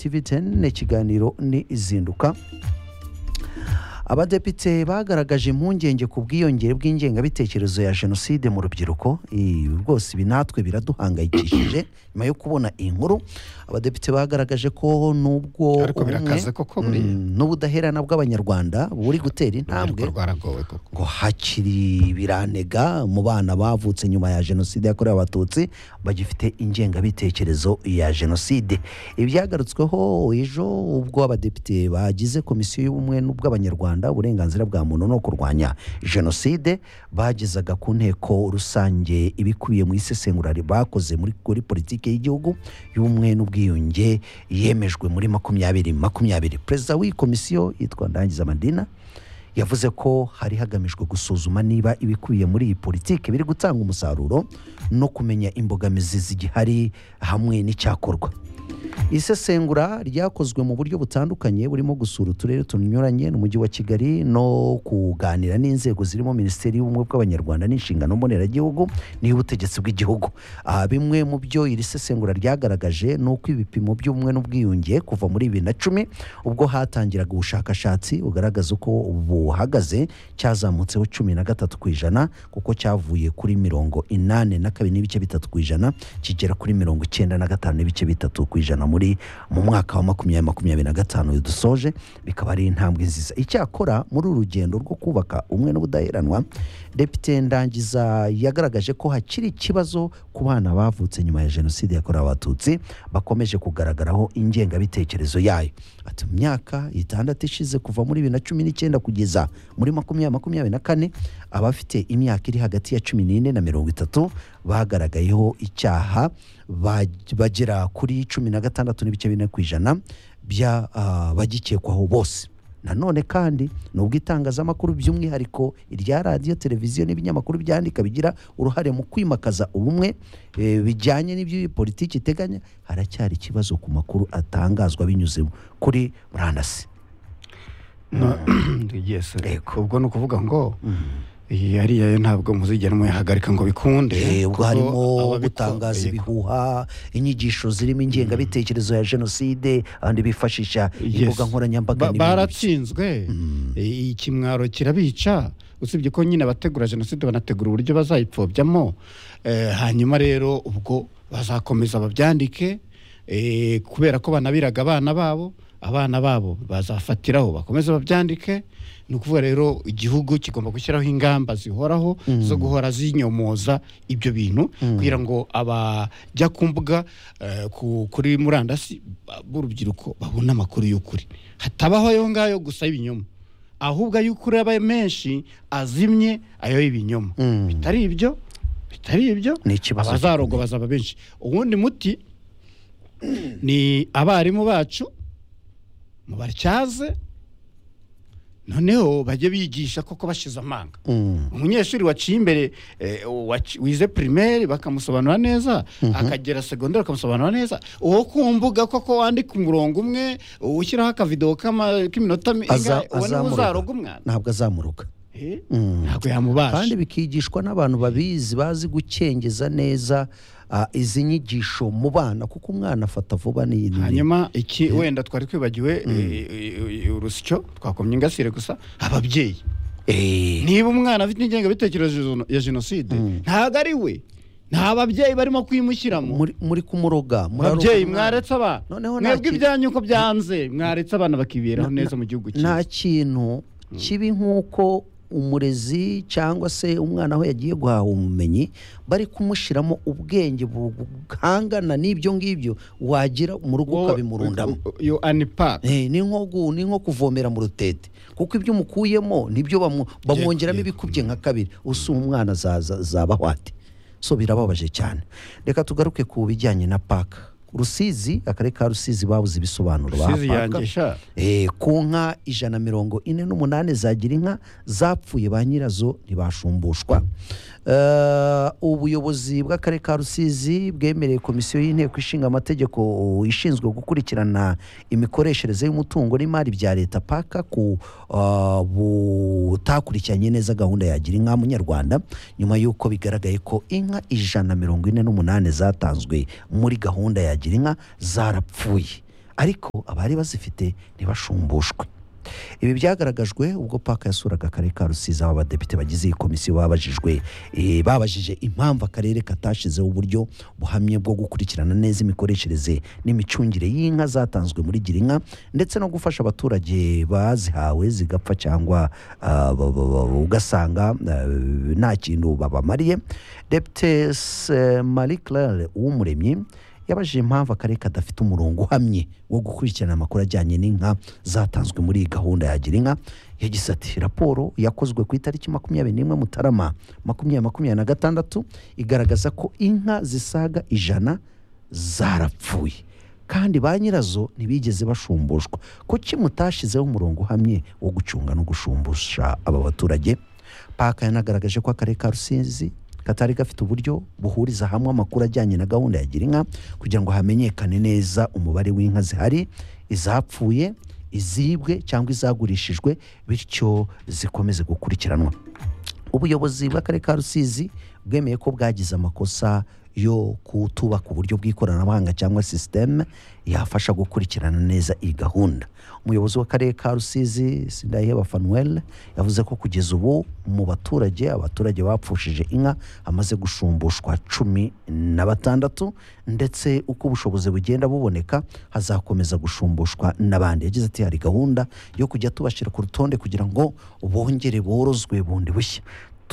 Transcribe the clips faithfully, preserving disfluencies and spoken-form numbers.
T V ten ikiganiro ni izinduka. Abadepite bagaragaje impungenge ku bwiyongere bw'ingengabitekerezo ya jenoside mu rubyiruko. Rwose ibi natwe biraduhangayikishije nyuma yo kubona inkuru. Abadepite bagaragaje ko nubwo ubumwe n'ubudaherana bw'abanyarwanda buri gutera intambwe ngo hakiri biranega mu bana bavutse nyuma ya jenoside yakorewe abatutsi bagifite ingengabitekerezo ya jenoside. Ibyagarutsweho ejo ubwo abadepite bagize komisiyo y'ubumwe n'ubw'abanyarwanda uburenganzira bwa muntu no kurwanya jenoside bagezaga ku nteko rusange ibikubiye mu isesengura bakoze muri kuri politiki y'igihugu y'ubumwe n'ubwiyunge yemejwe muri makumyabiri makumyabiri. Perezida w'iyi komisiyo yitwa Ndangiza Madina yavuze ko hari hagamijwe gusuzuma niba ibikubiye muri iyi politiki biri gutanga umusaruro no kumenya imbogamizi zigihari hamwe n'icyakorwa. Isesengura ryakozwe mu buryo butandukanye burimo gusura uturere tunyuranye n'umujyi wa Kigali no kuganira n'inzego zirimo Minisiteri y'Ubumwe bw'Abanyarwanda n'inshingano mboneragihugu n'iy'ubutegetsi bw'igihugu. Aha bimwe mu byo iri sesengura ryagaragaje ni uko ibipimo by'ubumwe n'ubwiyunge kuva muri bibiri na cumi ubwo hatangiraga ubushakashatsi bugaragaza uko buhagaze cyazamutseho cumi na gatatu ku ijana kuko cyavuye kuri mirongo inani na kabiri n'ibice bitatu ku ijana kigera kuri mirongo icyenda na gatanu n'ibice bitatu ku ijana muri mu mwaka wa makumyabiri makumyabiri na gatanu dusoje. Bikaba ari intambwe nziza. Icyakora muri uru rugendo rwo kubaka umwe n'ubudaheranwa, Depite Ndangiza yagaragaje ko hakiri ikibazo ku bana bavutse nyuma ya jenoside yakorewe abatutsi bakomeje kugaragaraho ingengabitekerezo yayo. Ati mu myaka itandatu ishize kuva muri bibiri na cumi n'icyenda kugeza muri makumyabiri makumyabiri na kane abafite imyaka iri hagati ya cumi n'ine na mirongo itatu bagaragayeho icyaha bagera kuri cumi na gatandatu n'ibice bine ku ijana bya uh, bagikekwaho bose. Nanone kandi nubwo itangazamakuru by'umwihariko irya radiyo, televiziyo n'ibinyamakuru byandika bigira uruhare mu kwimakaza ubumwe e, bijyanye n'ibyo politiki iteganya, haracyari ikibazo ku makuru atangazwa binyuze kuri murandasi. Yes, ubwo no kuvuga ngo yariya ntabwo muzigera muyahagarika ngo bikunde. Ubwo harimo gutangaza ibihuha, inyigisho zirimo ingengabitekerezo ya jenoside andi bifashisha imbuga nkoranyambaga. Baratsinzwe, ikimwaro kirabica. Usibye ko nyine abategura jenoside banategura uburyo bazayipfobyamu. Hanyuma rero ubwo bazakomeza babyandike kubera ko banabiraga abana babo, abana babo bazafatiraho bakomeza babyandike. Ni ukuvuga rero igihugu kigomba gushyiraho ingamba zihoraho mm. zo guhora zinyomoza ibyo bintu mm. kugira ngo abajya ku mbuga uh, kuri murandasi b'urubyiruko babona amakuru y'ukuri, hatabaho ayo ngayo gusa y'ibinyoma, ahubwo ay'ukuri abaye menshi azimye ayo y'ibinyoma. mm. bitari ibyo bitari ibyo abazarogo bazaba benshi. Ubundi muti ni abarimu bacu mubaryaze, noneho bajye bigisha koko bashize amanga. mm. Umunyeshuri waciye imbere eh, wize primaire bakamusobanura neza, mm -hmm. akagera secondaire bakamusobanura neza, uwo kumbuga koko wandika umurongo umwe ushyiraho akavideo k'iminota inga ubone uzaroga umwana ntabwo azamuruka. eh mm. ntabwo yamubasha. Kandi bikigishwa n'abantu babizi bazi gucengeza neza Uh, izi nyigisho mu bana kuko umwana afata vuba n'iyindi. Hanyuma iki yeah. wenda twari kwibagiwe mm. e, e, urusyo twakomye ingasire gusa ababyeyi. eh niba umwana afite ingengabitekerezo ya jenoside mm. ntago ari we, nta babyeyi barimo kwimushyiramo, muri, muri kumuroga. Ababyeyi mwaretse abana, mwebwe ibyanyu uko byanze mwaretse abana bakiberaho neza mu gihugu cyiza. Nta kintu mm. kibi nk'uko umurezi cyangwa se umwana aho yagiye guhaha ubumenyi bari kumushiramo ubwenge buhangana n'ibyo ngibyo wagira mu rugo ukabimurundamo. Yo unpack eh ni nko ni nko kuvomera mu rutete kuko ibyo mukuyemo nibyo bamwongeramo ibikubye nka kabiri, usu umwana zaba hwate. So birababaje cyane. Reka tugaruke ku bijyanye na park Rusizi, akarere ka Rusizi babuze ibisobanuro bahapaka. Eh ku nka ijana mirongo ine n'umunani zagira inka zapfuye ba nyirazo ntibashumbushwa. Uh, ubuyobozi bw'akarere ka Rusizi bwemereye komisiyo y'inteko ishinga amategeko ishinzwe gukurikirana imikoreshereze y'umutungo n'imari bya leta paka ku uh, butakurikiranye neza gahunda yagira inka munyarwanda nyuma y'uko bigaragaye ko inka ijana mirongo ine n'umunani zatanzwe muri gahunda yagira inka zarapfuye. ariko abari bazifite ntibashumbushwe. Ibi byagaragajwe ubwo paka yasuraga akarere ka Rusizi, aho abadepite bagize iyi komisiyo babajijwe e, babajije impamvu akarere katashizeho uburyo buhamye bwo gukurikirana neza imikoreshereze n'imicungire y'inka zatanzwe muri Girinka, ndetse no gufasha abaturage bazihawe zigapfa cyangwa uh, ugasanga uh, nta kintu babamariye. Depite Marie Claire Uwumuremyi yabajije impamvu akarere kadafite umurongo uhamye wo gukurikirana amakuru ajyanye n'inka zatanzwe muri iyi gahunda ya Girinka. Yagize ati raporo yakozwe ku itariki makumyabiri n'imwe Mutarama makumyabiri makumyabiri na gatandatu igaragaza ko inka zisaga ijana zarapfuye kandi ba nyirazo ntibigeze bashumbushwa. Kuki mutashizeho umurongo uhamye wo gucunga no gushumbusha aba baturage? Paka yanagaragaje ko akarere ka Rusizi katari gafite uburyo buhuriza hamwe amakuru ajyanye na gahunda ya Girinka kugira ngo hamenyekane neza umubare w'inka zihari, izapfuye, izibwe cyangwa izagurishijwe, bityo zikomeze gukurikiranwa. Ubuyobozi bw'akarere ka Rusizi bwemeye ko bwagize amakosa yo kutubaka uburyo bw'ikoranabuhanga cyangwa systeme yafasha gukurikirana neza iyi gahunda. Umuyobozi w'akarere ka Rusizi Sindayiheba Fanuel yavuze ko kugeza ubu mu baturage abaturage bapfushije inka amaze gushumbushwa cumi na batandatu, ndetse uko ubushobozi bugenda buboneka hazakomeza gushumbushwa n'abandi. Yagize ati hari gahunda yo kujya tubashyira ku rutonde kugira ngo bongere borozwe bundi bushya.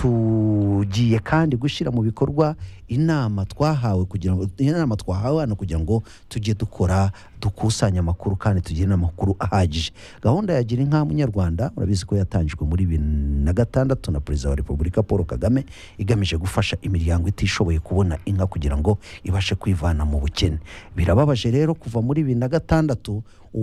Tugiye kandi gushyira mu bikorwa inama twahawe kugira ngo inama twahawe hano kugira ngo tujye dukora dukusanya amakuru kandi tugire n'amakuru ahagije. Gahunda ya Girinka Munyarwanda urabizi ko yatangijwe muri bibiri na gatandatu na Perezida wa Repubulika Paul Kagame, igamije gufasha imiryango itishoboye kubona inka kugira ngo ibashe kwivana mu bukene. Birababaje rero kuva muri bibiri na gatandatu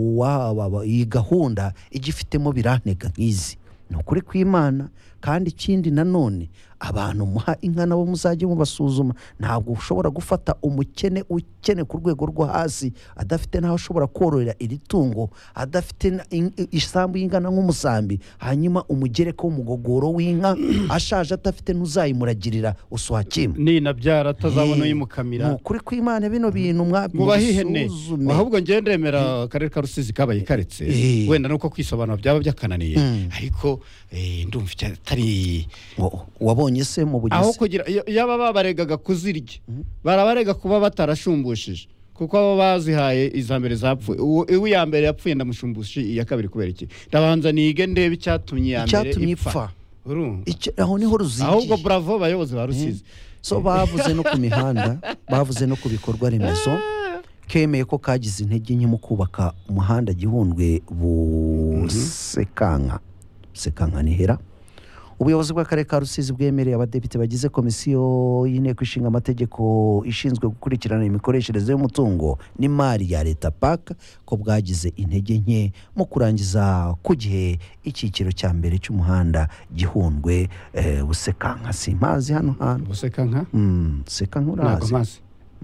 iyi gahunda igifitemo birantega nk'izi. Ni ukuri kw'Imana. Kandi ikindi nanone abantu muha inka nabo muzajye mubasuzuma. Ntabwo ushobora gufata umukene ukene ku rwego rwo hasi adafite naho ashobora kororera iri tungo, adafite isambu y'ingana nk'umusambi, hanyuma umugereko w'umugogoro w'inka ashaje atafite n'uzayimuragirira uswakima ni nabyara atazabona uyimukamira. No kuri kw'Imana bino bintu mwabisuzume. Ahubwo ngiye ndemera akarere ka Rusizi kabaye karetse wenda nuko kwisobanura byaba byakananiye, ariko ndumva atari wabonye se mu bugizi aho kugira yaba babaregaga kuzirya barabarega kuba batarashumbushije, kuko abo bazihaye izambere zapfuye. Uwo ya mbere yapfuye ndamushumbushije, iya kabiri kubera iki? Ndabanza nige ndebe icyatumye ya mbere ipfa. Aho niho ruzigiye. Ahubwo bravo bayobozi ba Rusizi. So bavuze no ku mihanda, bavuze no ku bikorwa remezo, kemeye ko kagize intege nke mu kubaka umuhanda Gihundwe Busekanka Sekanka nihera. Ubuyobozi bw'akarere ka Rusizi bwemereye abadepite bagize komisiyo y'inteko ishinga amategeko ishinzwe gukurikirana imikoreshereze y'umutungo n'imari ya leta paka ko bwagize intege nke mu kurangiza ku gihe icyiciro cya mbere cy'umuhanda Gihundwe eh, Busekanka. Simpazi hano hantu Busekanka mm, Sekanka urazi.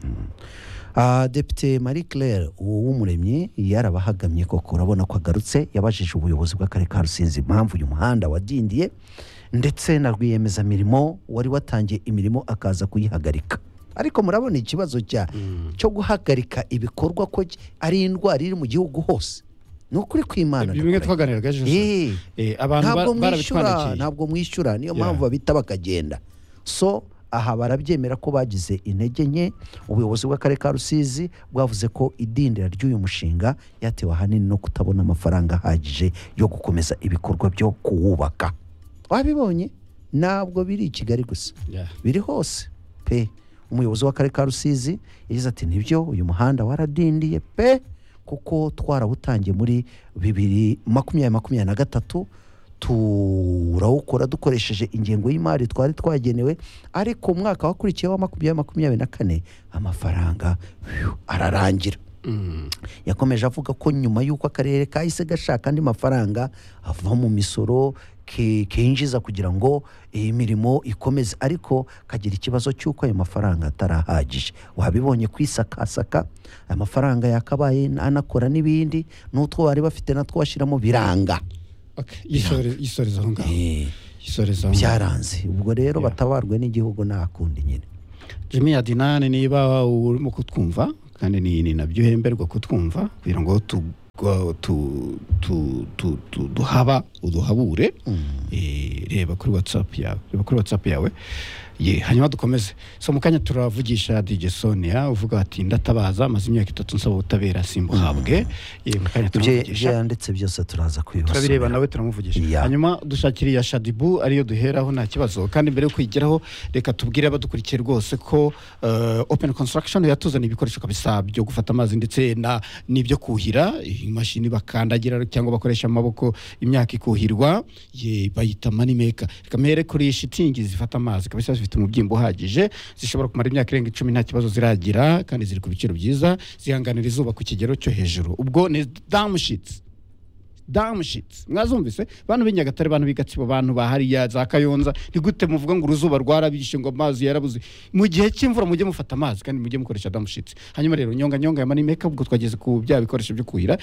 Uh, Depite Marie Claire Uwumuremyi yarabahagamye koko, urabona ko agarutse. Yabajije ubuyobozi bw'akarere ka Rusizi impamvu uyu muhanda wadindiye, ndetse na rwiyemezamirimo wari watangiye imirimo akaza kuyihagarika. Ariko murabona ikibazo cya mm. cyo guhagarika ibikorwa ko ari indwara iri mu gihugu hose. Ni ukuri kw'Imana. Bimwe twaganiraga ejo. Eh, abantu barabitwandikiye. Ntabwo mwishyura, niyo mpamvu babita bakagenda. So aha barabyemera ko bagize intege nke. Ubuyobozi bw'akarere ka Rusizi bwavuze ko idindira ry'uyu mushinga yatewe ahanini no kutabona amafaranga ahagije yo gukomeza ibikorwa byo kuwubaka. Wabibonye? Ntabwo biri i Kigali gusa, yeah. Biri hose pe. Umuyobozi w'akarere ka Rusizi yagize ati nibyo uyu muhanda waradindiye pe, kuko twarawutangiye muri bibiri makumyabiri makumyabiri na gatatu, turawukora dukoresheje ingengo y'imari twari twagenewe, ariko umwaka wakurikiyeho makumyabiri makumyabiri na kane amafaranga ararangira. Mm. Yakomeje avuga ko nyuma y'uko akarere kahise gashaka andi mafaranga ava mu misoro kinjiza kugira ngo imirimo ikomeze, ariko kagira ikibazo cy'uko ayo mafaranga atarahagije. Wabibonye kwisakasaka amafaranga yakabaye anakora n'ibindi, n'utwo bari bafite natwo washyiramo biranga. Yisoreza aho ngaho byaranze. Ubwo rero batabarwe n'igihugu nta kundi nyine. Jimmy Adinane niba urimo kutwumva kandi ni ni nabyo uhemberwa kutwumva kugira ngo tu tu tu tu tu duhaba uduhabure eh, reba kuri WhatsApp yawe reba kuri WhatsApp yawe ye hanyuma dukomeze so mukanya turavugisha D J Sonia uvuga ati ndatabaza amaze imyaka itatu nsaba ubutabera simbuhabwe ye mukanya turavugisha ndetse byose turaza kwibasa turabireba nawe turamuvugisha hanyuma dushakiriye Shadibu ariyo duheraho nta kibazo kandi mbere yo kwigiraho reka tubwire abadukurikiye rwose ko uh, Open Construction yatuzana ibikoresho kabisa byo gufata amazi ndetse na nibyo kuhira imashini bakandagira cyangwa bakoresha amaboko imyaka ikuhirwa ye bayita money maker kamere kuri shitingi zifata amazi kabisa zifite umubyimbo uhagije zishobora kumara imyaka irenga icumi nta kibazo ziragira kandi ziri ku biciro byiza zihanganira izuba ku kigero cyo hejuru ubwo ni dam sheets dam sheets mwazumvise bantu b'Inyagatare bantu bigatsibo bantu bahariya za Kayonza ntigute muvuga ngo uruzuba rwarabishe ngo amazi yarabuze mu gihe cy'imvura mujye mufata amazi kandi mujye mukoresha dam sheets hanyuma rero nyonga nyonga ya money maker ubwo twageze ku bya bikoresho byo kuhira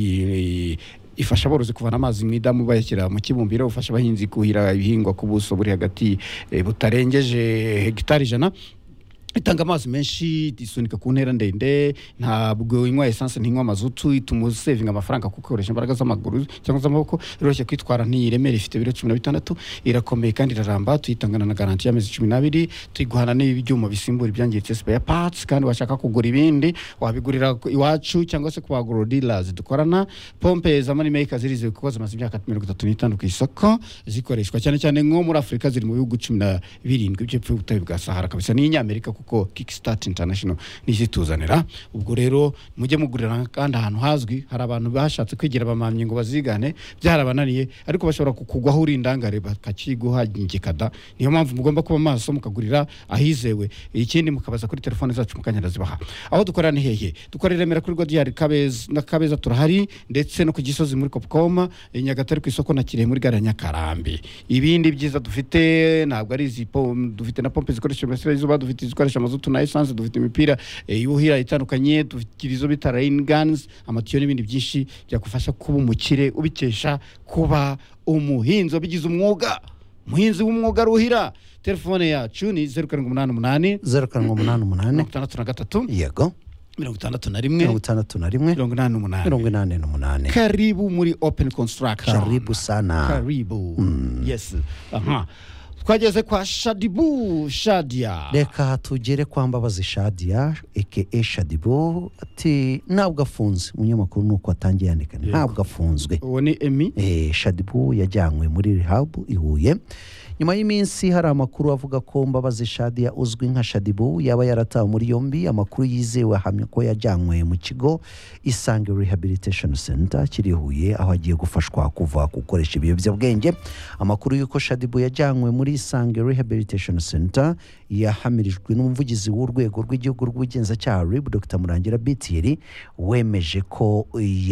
ni ifasha aborozi kuvana amazi mu idamu bayashyira mu kibumbiro ufasha abahinzi kuhira ibihingwa ku buso buri hagati e, butarengeje hegitari ijana itanga amazi menshi isunika ku ntera ndende ntabwo inywa essence ntinywa mazutu ituma saving amafaranga kuko ikoresha imbaraga z'amaguru cyangwa z'amaboko iroroshye kwitwara ntiyiremera ifite biro cumi na bitandatu irakomeye kandi iraramba tuyitangana na garanti y'amezi cumi n'abiri tuyiguhana n'ibyuma bisimbura ibyangiritse spare parts kandi washaka kugura ibindi wabigurira iwacu cyangwa se kwa agro dealers dukorana pompe za money maker zirize kuko zimaze imyaka mirongo itatu n'itanu ku isoko zikoreshwa cyane cyane nko muri Afrika ziri mu bihugu cumi na birindwi by'epfo y'ubutayu bwa Sahara kabisa ni Amerika ko Kickstart International nizituzanira ubwo rero mujye mugurira kandi ahantu hazwi hari abantu bashatse kwigira bamamye ngo bazigane byarabananiye ariko bashobora kukugwaho urindangare bakakiguha ngikada niyo mpamvu mugomba kuba maso mukagurira ahizewe ikindi mukabaza kuri telefone zacu mukanyarazi baha aho dukorana hehe dukorera Remera kuri Godiyari Kabeza na Kabeza turahari ndetse no ku Gisozi muri Kopcom Nyagatare ku isoko na Kirehe muri gare ya Nyakarambi ibindi byiza dufite ntabwo ari zipo dufite na pompe zikoresha izuba dufite zikoresha mazutu na essence dufite imipira e, yuhira itandukanye dufite izo bita rain guns amatiyo n'ibindi byinshi byakufasha kuba umukire ubikesha kuba umuhinzi bigize umwuga muhinzi w'umwuga ruhira telefone yacu ni zero karindwi umunani umunani zero karindwi umunani umunani gatandatu na gatatu yego mirongo itandatu na rimwe mirongo itandatu na rimwe mirongo inani n'umunani mirongo inani n'umunani karibu muri Open Construction karibu sana karibu mm. yes aha twageze kwa Shadibu Shadia reka tugere kwa Mbabazi Shadia aka Shadibu ati ntabwo afunze umunyamakuru nuko atangiye yandika ntabwo afunzwe uwo ni Emi eh Shadibu yajyanywe muri rehab ihuye nyuma y'iminsi hari amakuru avuga ko Mbabazi Shadia uzwi nka Shadibu yaba yaratawe muri yombi amakuru yizewe ahamya ko yajyanywe mu kigo Isange Rehabilitation Center kirihuye aho agiye gufashwa kuva gukoresha ibiyobyabwenge amakuru yuko Shadibu yajyanywe muri Isange Rehabilitation Center yahamirijwe n'umuvugizi w'urwego rw'igihugu rw'ubugenzacyaha R I B Dr Murangira Bitiri wemeje ko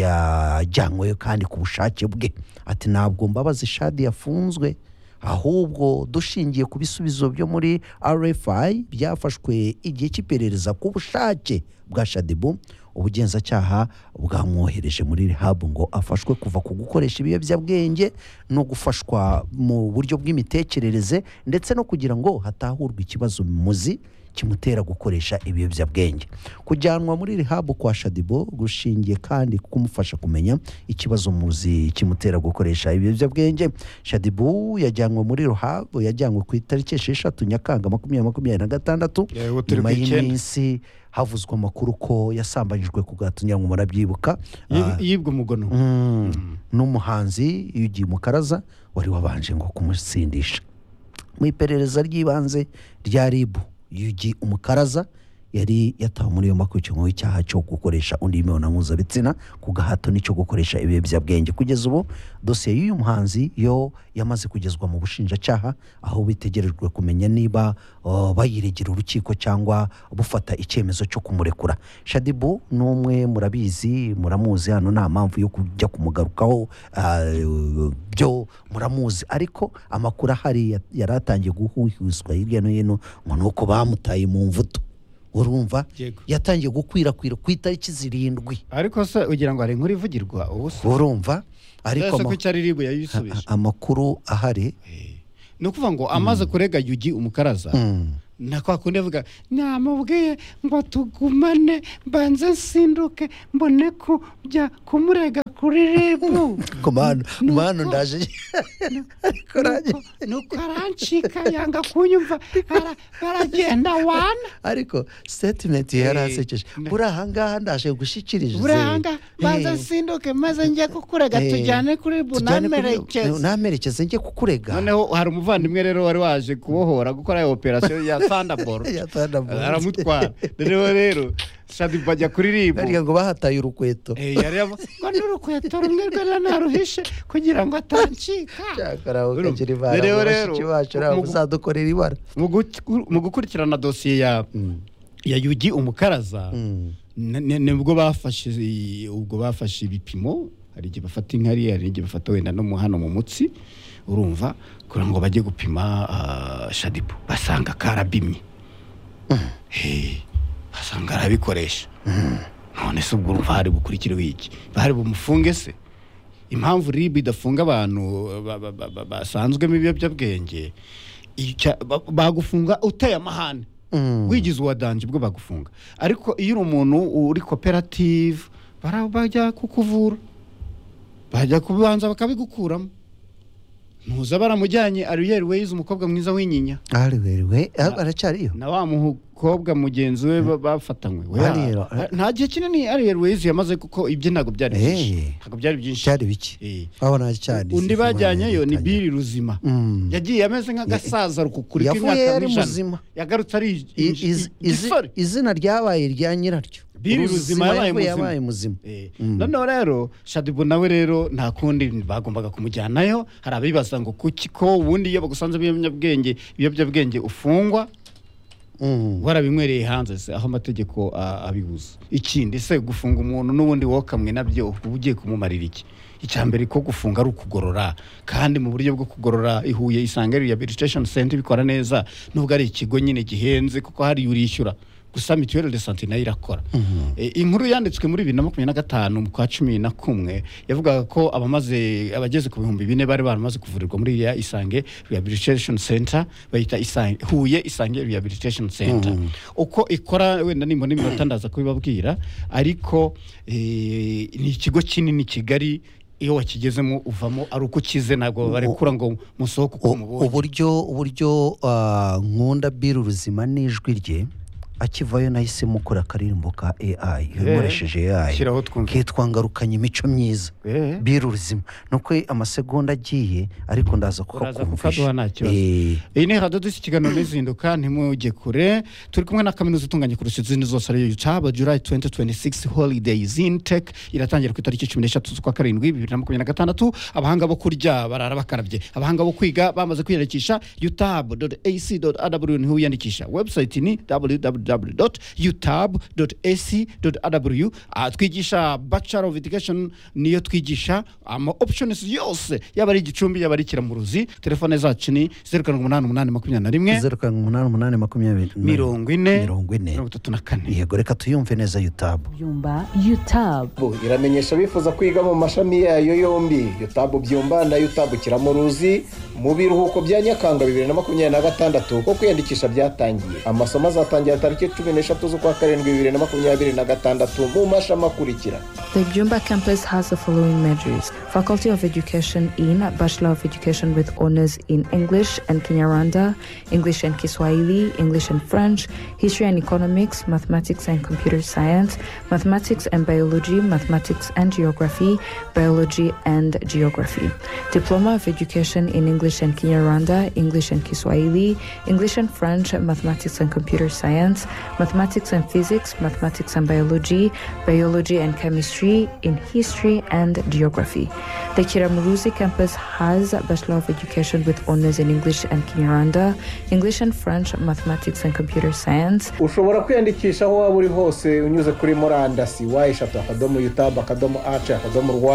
yajyanywe kandi ku bushake bwe ati ntabwo Mbabazi Shadia yafunzwe ahubwo dushingiye ku bisubizo byo muri R F I byafashwe igihe cy'iperereza ku bushake bwa Shadibu ubugenzacyaha bwamwohereje muri rehab ngo afashwe kuva ku gukoresha ibiyobyabwenge no gufashwa mu buryo bw'imitekerereze ndetse no kugira ngo hatahurwe ikibazo muzi kimutera gukoresha ibiyobyabwenge kujyanwa muri rehab kwa Shadibu gushingiye kandi kumufasha kumenya ikibazo muzi kimutera gukoresha ibiyobyabwenge Shadibu yajyanwe muri rehab yajyanwe ku itariki esheshatu Nyakanga makumyabiri makumyabiri na gatandatu nyuma y'iminsi havuzwe amakuru ko yasambanyijwe ku gato nyango murabyibuka yibwe umugono n'umuhanzi yugiye Mukaraza wari wabanje ngo kumusindisha mu iperereza ry'ibanze rya R I B yugi Umukaraza yari yatawe muri yo makurikiranweho icyaha cyo gukoresha undi imibonano mpuzabitsina ku gahato n'icyo gukoresha ibiyobyabwenge kugeza ubu dosiye y'uyu muhanzi yo yamaze kugezwa mu bushinjacyaha aho bitegerejwe kumenya niba uh, bayiregera urukiko cyangwa bufata icyemezo cyo kumurekura Shadibu n'umwe murabizi muramuzi hano nta mpamvu yo kujya kumugarukaho uh, byo muramuzi ariko amakuru ahari yaratangiye guhuhizwa hirya no hino ngo nuko bamutaye mu mvuto urumva yatangiye gukwirakwira ku itariki zirindwi ariko se ugira ngo ari inkuru ivugirwa urumva ariko ko cyari ribu yayisubije amakuru ahari no kuvuga ngo amaze kurega Yugi umukaraza nakwa kundi avuga namubwiye ngo tugumane mbanze nsinduke mbone ko bya kumurega kuri rebu komano mano ndaje ariko raje nuko arancika yanga kunyumva baragenda wana ariko statement yarasekeje burahanga ndaje gushikirije burahanga mbanze nsinduke maze njye kukurega tujyane kuri rebu namerekeze namerekeze njye kukurega noneho hari umuvandimwe rero wari waje kubohora gukora operation ya Thunderbolt aramutwara rero rero Shadibu bajya kuririmba ari ngo bahataye urukweto eh yari ngo n'urukweto rumwe rwera naruhishe kugira ngo atancika cyakaraho kagiri bara rero rero kibacu ra uzadukorera ibara mu gukurikirana dossier ya ya Yugi umukaraza nibwo bafashe ubwo bafashe ibipimo hari igihe bafata inkari hari igihe bafata wenda no mu hano mu mutsi urumva kugira ngo bajye gupima Shadibu basanga karabimye eh basanga arabikoresha none se ubwo urumva hari bukurikira wiki bari bumufunge se impamvu ribi idafunga abantu basanzwe mu biyobyabwenge bagufunga uteye amahane wigize uwadanje bwo bagufunga ariko iyo uri umuntu uri cooperative barabajya kukuvura bajya kubanza bakabigukuramo ntuza baramujyanye Ariel Ways umukobwa mwiza w'inyinya Ariel we aracyariyo na wa mukobwa mugenzi we bafatanywe nta gihe kinini Ariel Ways yamaze kuko ibyo ntago byari byinshi ntago byari byinshi cyari biki abona cyane undi bajyanyeyo ni Bill Ruzima yagiye ameze nk'agasaza rukukuri k'imyaka mizima yagarutse ari izina ryabaye rya nyiraryo Bill Ruzima yabaye muzima none rero Shadibu nawe rero nta kundi bagombaga kumujyanayo hari abibaza ngo kuki ko ubundi iyo bagusanze ibiyobyabwenge ibiyobyabwenge ufungwa warabimwereye hanze se aho amategeko abibuza ikindi se gufunga umuntu n'ubundi wokamwe nabyo ugiye kumumarira iki icyambere ko gufunga ari ukugorora kandi mu buryo bwo kugorora ihuye Isange Rehabilitation Center bikora neza nubwo ari ikigo nyine gihenze kuko hari urishyura gusa mituelle de santé nayo irakora inkuru yanditswe muri bibiri na makumyabiri na gatanu mu kwa cumi na kumwe yavugaga ko abamaze abageze ku bihumbi bine bari baramaze kuvurirwa muri ya Isange Rehabilitation Center bayita Isange Huye Isange Rehabilitation Center uko ikora wenda nimba n'iminota ndaza kubibabwira ariko ni ikigo kinini Kigali iyo wakigezemo uvamo ari uko kize ntabwo barekura ngo musohoke uko mubonye uburyo uburyo nkunda Bill Ruzima n'ijwi rye akivayo nahise mukora akaririmbo ka A I nkoresheje A I kitwa ngarukanye imico myiza Bill Ruzima nuko amasegonda agiye ariko ndaza kukakumvisha iyi ni radio disikiganiro n'izinduka ntimujye kure turi kumwe na kaminuza itunganye kurusha izindi zose ari YouTube July twenty twenty-six holidays in tech iratangira ku itariki cumi n'eshatu z'ukwa karindwi bibiri na makumyabiri na gatandatu abahanga bo kurya barara bakarabye abahanga bo kwiga bamaze kwiyandikisha u t a b dot a c dot a w niho wiyandikisha website ni w w w dot u t a b dot a c dot a w twigisha Bachelor of Education niyo twigisha ama options yose yaba ari igicumbi yaba ari kiramuruzi telefone zacu ni zero karindwi umunani umunani makumyabiri na rimwe zero karindwi umunani umunani makumyabiri mirongo ine mirongo ine mirongo itatu na kane yego reka tuyumve neza U T A B Byumba U T A B iramenyesha bifuza kwiga mu mashami yayo yombi U T A B Byumba na U T A B Kiramuruzi mu biruhuko bya Nyakanga bibiri na makumyabiri na gatandatu ko kwiyandikisha byatangiye amasomo azatangira tariki cumi n'eshatu z'ukwa karindwi bibiri na makumyabiri na gatandatu mu mashami akurikira. The Byumba campus has the following majors: Faculty of Education in Bachelor of Education with honors in English and Kinyarwanda, English and Kiswahili, English and French, History and Economics, Mathematics and Computer Science, Mathematics and Biology, Mathematics and Geography, Biology and Geography. Diploma of Education in English and Kinyarwanda, English and Kiswahili, English and French, Mathematics and Computer Science, Mathematics and Physics, Mathematics and Biology, Biology and Chemistry, in History and Geography. The Kiramuruzi campus has a Bachelor of Education with honors in English and Kinyarwanda, English and French, Mathematics and Computer Science. Ushobora kwiyandikisha aho waba uri hose unyuze kuri murandasi wa eshatu akadomo U T A B akadomo ace akadomo rwa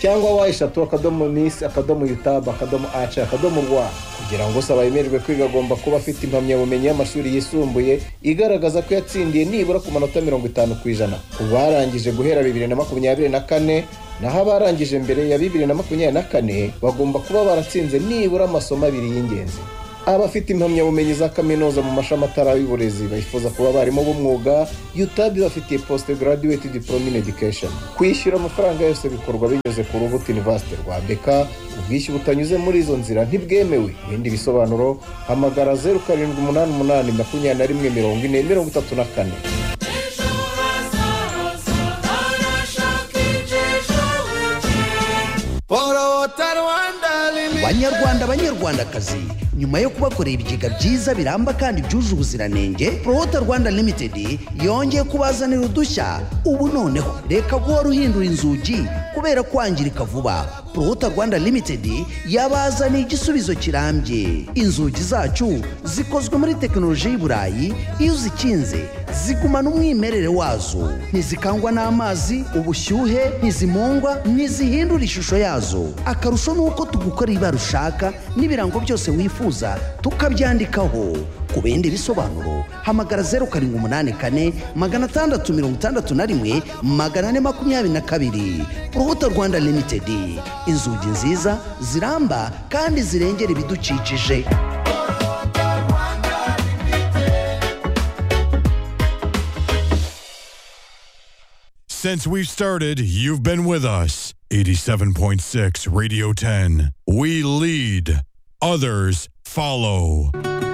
cyangwa wa eshatu akadomo miss akadomo yutab akadomo aca akadomo rwa. Kugira ngo usaba yemererwe kwiga agomba kuba afite impamyabumenyi y'amashuri yisumbuye igaragaza ko yatsindiye nibura ku manota mirongo itanu ku ijana ku barangije guhera bibiri na makumyabiri na kane, naho abarangije mbere ya bibiri na makumyabiri na kane bagomba kuba baratsinze nibura amasomo abiri y'ingenzi. Abafite impamyabumenyi za kaminuza mu mashami atari y'uburezi bifuza kuba barimo b'umwuga, U T A B bafitiye post graduate diploma in education. Kwishyura amafaranga yose bikorwa binyuze ku rubuga University rwa B K. Ubwishyu butanyuze muri izo nzira ntibwemewe. Ibindi bisobanuro hamagara zeru karindwi umunani umunani makumyabiri na rimwe mirongo ine mirongo itatu na kane. Banyarwanda banyarwandakazi, nyuma yo kubakorera ibigega byiza biramba kandi byuje ubuziranenge, Prohota Rwanda Limited yongeye kubazanira udushya. Ubu noneho reka guhora uhindura inzugi kubera kwangirika vuba. Prohota Rwanda Limited yabazaniye igisubizo kirambye. Inzugi zacu zikozwe muri tekinoloji y'I Burayi, iyo uzikinze zigumana umwimerere wazo, ntizikangwa n'amazi, ubushyuhe, ntizimungwa, ntizihindura ishusho yazo. Akarusho nuko tugukora ibara ushaka n'ibirango byose wifuza tukabyandikaho. Ku bindi bisobanuro hamagara zeru karindwi umunani kane magana atandatu mirongo itandatu na rimwe magana ane makumyabiri na kabiri. Prohota Rwanda Limited, inzugi nziza ziramba kandi zirengera ibidukikije. Since we've started, you've been with us. eighty-seven point six Radio ten. We lead, others follow.